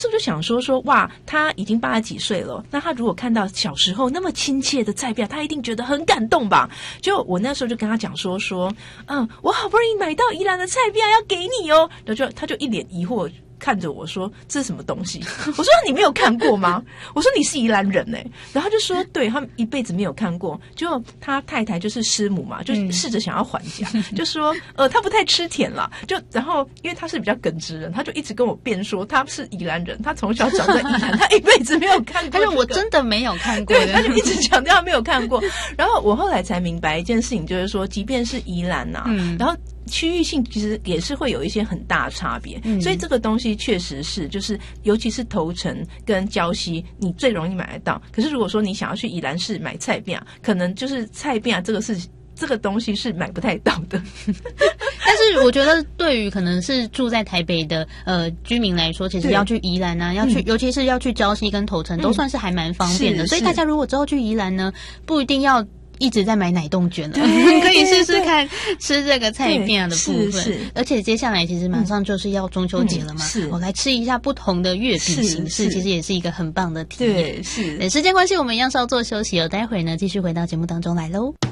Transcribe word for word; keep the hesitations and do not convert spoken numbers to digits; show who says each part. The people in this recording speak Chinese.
Speaker 1: 这就想说说哇，他已经八十几岁了，那他如果看到小时候那么亲切的菜饼，他一定觉得很感动吧。就我那时候就跟他讲说说嗯，我好不容易买到宜兰的菜饼要给你哦，然后就他就一脸疑惑看着我说这是什么东西。我说你没有看过吗？我说你是宜兰人欸。然后他就说对，他一辈子没有看过。就他太太就是师母嘛，就试着想要还价，嗯、就说呃他不太吃甜啦，就然后因为他是比较耿直人，他就一直跟我辩说他是宜兰人，他从小长在宜兰，他一辈子没有看过、這個。
Speaker 2: 他说我真的没有看过。
Speaker 1: 对，他就一直强调他没有看过。然后我后来才明白一件事情，就是说即便是宜兰啊，嗯、然后区域性其实也是会有一些很大的差别、嗯、所以这个东西确实是就是尤其是头城跟礁溪你最容易买得到，可是如果说你想要去宜兰市买菜饼，可能就是菜饼这个是这个东西是买不太到的。
Speaker 2: 但是我觉得对于可能是住在台北的呃居民来说，其实要去宜兰啊，要去、嗯、尤其是要去礁溪跟头城、嗯、都算是还蛮方便的，所以大家如果之后去宜兰呢，不一定要一直在买奶冻卷了，可以试试看吃这个菜饼的部分。是是，而且接下来其实马上就是要中秋节了嘛，我、嗯、来吃一下不同的月饼形式，其实也是一个很棒的体验。
Speaker 1: 对，是。
Speaker 2: 时间关系，我们一样稍作休息哦，待会儿呢继续回到节目当中来喽。